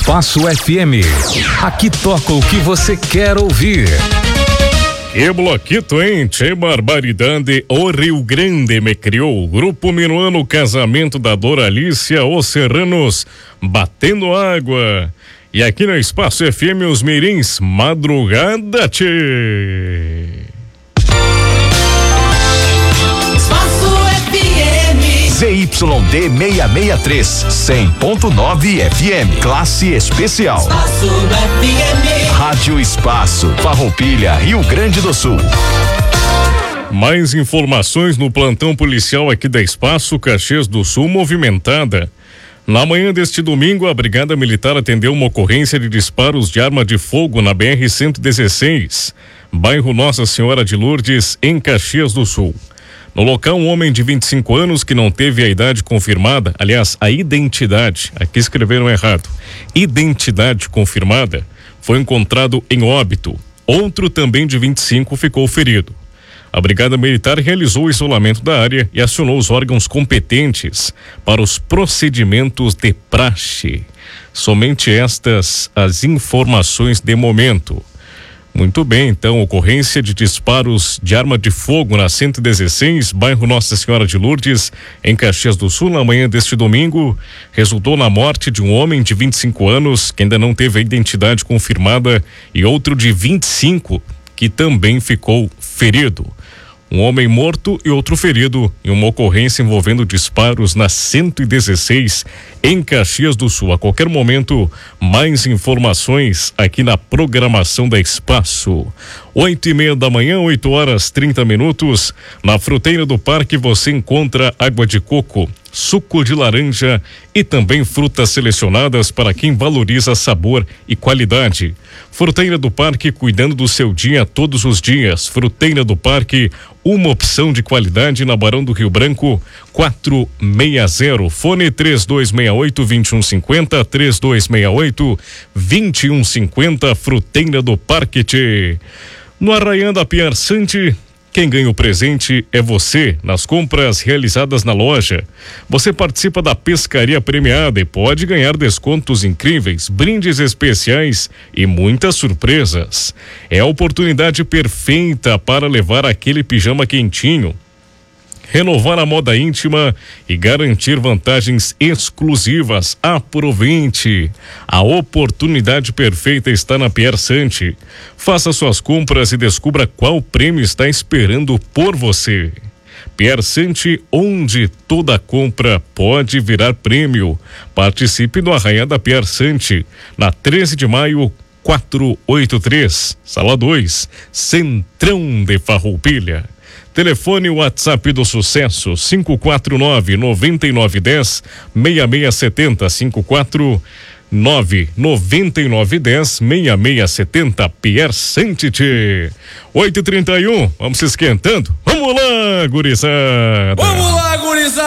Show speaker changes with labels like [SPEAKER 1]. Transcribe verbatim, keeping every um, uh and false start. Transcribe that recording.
[SPEAKER 1] Espaço F M. Aqui toca o que você quer ouvir.
[SPEAKER 2] Que bloquito, hein? Che barbaridade, o Rio Grande me criou. Grupo Minuano, casamento da Doralícia, os Serranos, batendo água. E aqui no Espaço F M, os mirins, madrugada, tchê.
[SPEAKER 3] Espaço F M.
[SPEAKER 4] Z Y D seiscentos e sessenta e três, cem ponto nove F M, classe especial.
[SPEAKER 3] Espaço F M.
[SPEAKER 4] Rádio Espaço, Farroupilha, Rio Grande do Sul.
[SPEAKER 2] Mais informações no plantão policial aqui da Espaço, Caxias do Sul, movimentada. Na manhã deste domingo, a Brigada Militar atendeu uma ocorrência de disparos de arma de fogo na B R cento e dezesseis, bairro Nossa Senhora de Lourdes, em Caxias do Sul. No local, um homem de vinte e cinco anos que não teve a idade confirmada, aliás, a identidade, aqui escreveram errado, identidade confirmada, foi encontrado em óbito. Outro, também de vinte e cinco, ficou ferido. A Brigada Militar realizou o isolamento da área e acionou os órgãos competentes para os procedimentos de praxe. Somente estas as informações de momento. Muito bem, então, ocorrência de disparos de arma de fogo na cento e dezesseis, bairro Nossa Senhora de Lourdes, em Caxias do Sul, na manhã deste domingo, resultou na morte de um homem de vinte e cinco anos, que ainda não teve a identidade confirmada, e outro de vinte e cinco, que também ficou ferido. Um homem morto e outro ferido em uma ocorrência envolvendo disparos na cento e dezesseis em Caxias do Sul. A qualquer momento, mais informações aqui na programação da Espaço. Oito e meia da manhã, oito horas trinta minutos. Na Fruteira do Parque você encontra água de coco, suco de laranja e também frutas selecionadas para quem valoriza sabor e qualidade. Fruteira do Parque, cuidando do seu dia todos os dias. Fruteira do Parque, uma opção de qualidade na Barão do Rio Branco, quatrocentos e sessenta. Fone três dois seis oito, dois um cinco zero, três dois seis oito, dois um cinco zero, Fruteira do Parque. Tchê. No Arraiã da Pier Sante, quem ganha o presente é você, nas compras realizadas na loja. Você participa da pescaria premiada e pode ganhar descontos incríveis, brindes especiais e muitas surpresas. É a oportunidade perfeita para levar aquele pijama quentinho, renovar a moda íntima e garantir vantagens exclusivas. Aproveite! A oportunidade perfeita está na Pier Sante. Faça suas compras e descubra qual prêmio está esperando por você. Pier Sante, onde toda compra pode virar prêmio. Participe do Arraiá da Pier Sante, na treze de maio, quatrocentos e oitenta e três, sala dois, Centrão de Farroupilha. Telefone WhatsApp do Sucesso, cinco quatro nove, nove nove um zero, seis seis sete zero, cinco quatro nove, nove nove um zero, seis seis sete zero, Pier Sante. oito e trinta e um, vamos se esquentando. Vamos lá, gurizada!
[SPEAKER 3] Vamos lá, gurizada!